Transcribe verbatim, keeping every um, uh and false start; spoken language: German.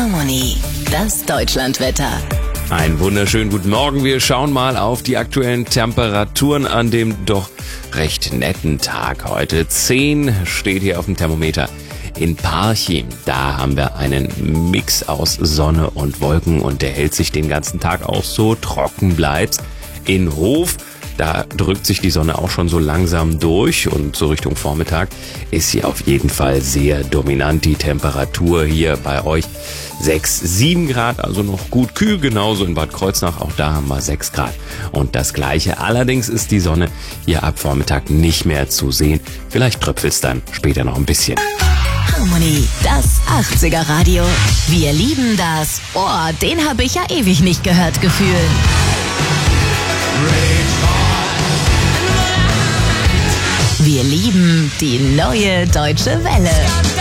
Harmony, das Deutschlandwetter. Einen wunderschönen guten Morgen. Wir schauen mal auf die aktuellen Temperaturen an dem doch recht netten Tag heute. zehn steht hier auf dem Thermometer in Parchim. Da haben wir einen Mix aus Sonne und Wolken und der hält sich den ganzen Tag auch so, trocken bleibt. In Hof, da drückt sich die Sonne auch schon so langsam durch und so Richtung Vormittag ist sie auf jeden Fall sehr dominant. Die Temperatur hier bei euch sechs, sieben Grad, also noch gut kühl, genauso in Bad Kreuznach, auch da haben wir sechs Grad. Und das Gleiche, allerdings ist die Sonne hier ab Vormittag nicht mehr zu sehen. Vielleicht tröpfelt's dann später noch ein bisschen. Harmony, das achtziger Radio. Wir lieben das. Oh, den habe ich ja ewig nicht gehört gefühlt. Wir lieben die neue Deutsche Welle.